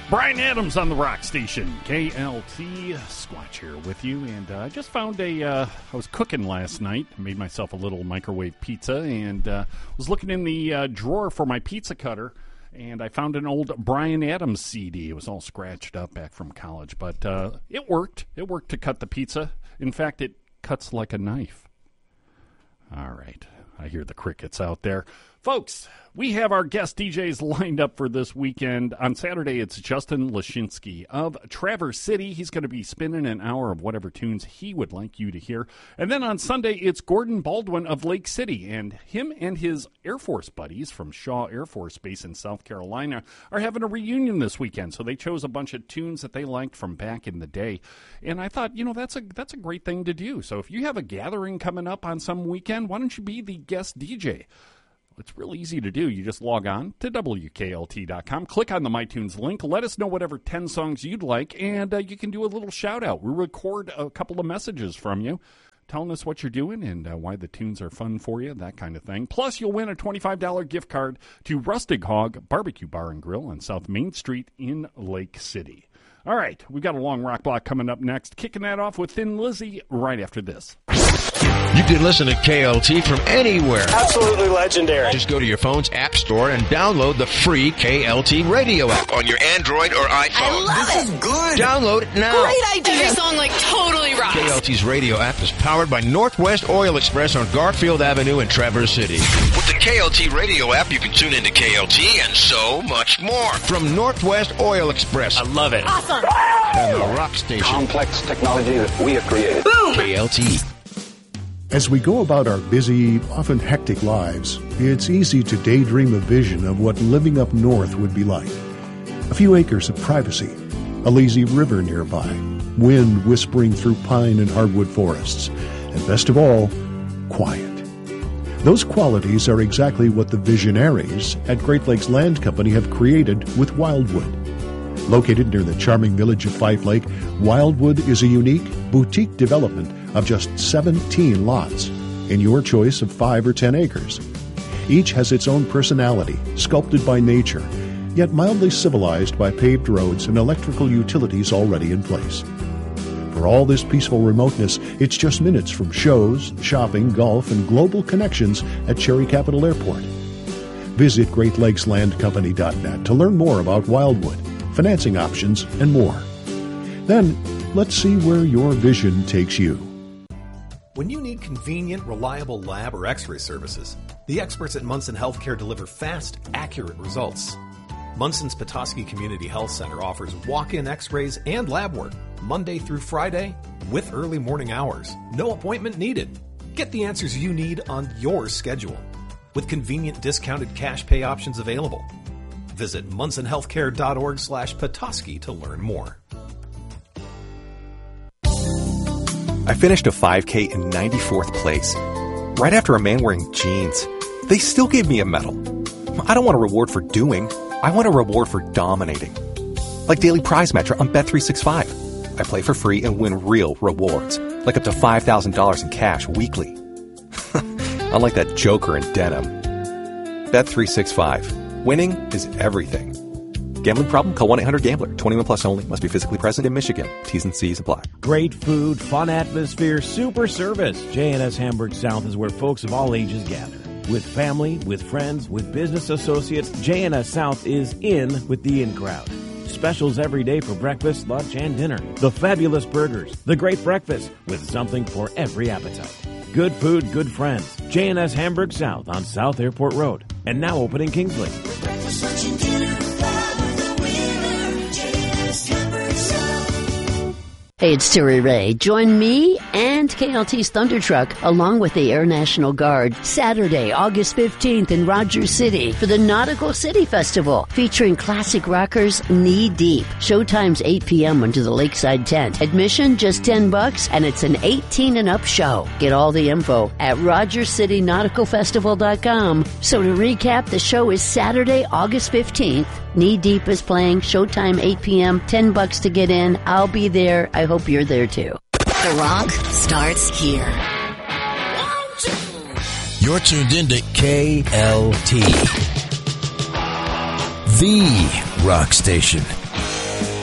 Bryan Adams on the Rock Station, KLT. Squatch here with you, and I just found I was cooking last night, made myself a little microwave pizza, and was looking in the drawer for my pizza cutter, and I found an old Bryan Adams CD. It was all scratched up back from college, but it worked. It worked to cut the pizza. In fact, it cuts like a knife. All right, I hear the crickets out there. Folks, we have our guest DJs lined up for this weekend. On Saturday, it's Justin Lashinsky of Traverse City. He's going to be spinning an hour of whatever tunes he would like you to hear. And then on Sunday, it's Gordon Baldwin of Lake City. And him and his Air Force buddies from Shaw Air Force Base in South Carolina are having a reunion this weekend. So they chose a bunch of tunes that they liked from back in the day. And I thought, that's a great thing to do. So if you have a gathering coming up on some weekend, why don't you be the guest DJ? It's real easy to do. You just log on to WKLT.com, click on the MyTunes link, let us know whatever 10 songs you'd like, and you can do a little shout-out. We'll record a couple of messages from you telling us what you're doing and why the tunes are fun for you, that kind of thing. Plus, you'll win a $25 gift card to Rustic Hog Barbecue Bar and Grill on South Main Street in Lake City. All right, we've got a long rock block coming up next. Kicking that off with Thin Lizzy right after this. You can listen to KLT from anywhere. Absolutely legendary. Just go to your phone's app store and download the free KLT radio app on your Android or iPhone. I love This is good. Download it now. Great idea. Your song totally rocks. KLT's radio app is powered by Northwest Oil Express on Garfield Avenue in Traverse City. With the KLT radio app, you can tune into KLT and so much more. From Northwest Oil Express. I love it. Awesome. And the Rock Station. Complex technology that we have created. Boom. KLT. As we go about our busy, often hectic lives, it's easy to daydream a vision of what living up north would be like. A few acres of privacy, a lazy river nearby, wind whispering through pine and hardwood forests, and best of all, quiet. Those qualities are exactly what the visionaries at Great Lakes Land Company have created with Wildwood. Located near the charming village of Fife Lake, Wildwood is a unique, boutique development of just 17 lots in your choice of 5 or 10 acres. Each has its own personality, sculpted by nature, yet mildly civilized by paved roads and electrical utilities already in place. For all this peaceful remoteness, it's just minutes from shows, shopping, golf, and global connections at Cherry Capital Airport. Visit GreatLakesLandCompany.net to learn more about Wildwood, financing options, and more. Then, let's see where your vision takes you. When you need convenient, reliable lab or x-ray services, the experts at Munson Healthcare deliver fast, accurate results. Munson's Petoskey Community Health Center offers walk-in x-rays and lab work Monday through Friday with early morning hours. No appointment needed. Get the answers you need on your schedule with convenient discounted cash pay options available. Visit munsonhealthcare.org/Petoskey to learn more. I finished a 5K in 94th place. Right after a man wearing jeans. They still gave me a medal. I don't want a reward for doing. I want a reward for dominating. Like Daily Prize Match on Bet365. I play for free and win real rewards, like up to $5,000 in cash weekly. Unlike that joker in denim. Bet365. Winning is everything. Gambling problem? Call 1-800-GAMBLER. 21 plus only. Must be physically present in Michigan. T's and C's apply. Great food, fun atmosphere, super service. J&S Hamburg South is where folks of all ages gather. With family, with friends, with business associates, J&S South is in with the in crowd. Specials every day for breakfast, lunch, and dinner. The fabulous burgers, the great breakfast, with something for every appetite. Good food, good friends. J&S Hamburg South on South Airport Road. And now open in Kingsley. Hey, it's Terry Ray. Join me and KLT's Thunder Truck, along with the Air National Guard, Saturday, August 15th in Rogers City for the Nautical City Festival, featuring classic rockers Knee Deep. Showtime's 8 p.m. under the Lakeside Tent. Admission just $10, and it's an 18 and up show. Get all the info at RogersCityNauticalFestival.com. So to recap, the show is Saturday, August 15th. Knee Deep is playing. Showtime 8 p.m. $10 to get in. I'll be there. I hope you're there too. The Rock starts here. You're tuned into KLT, the Rock Station.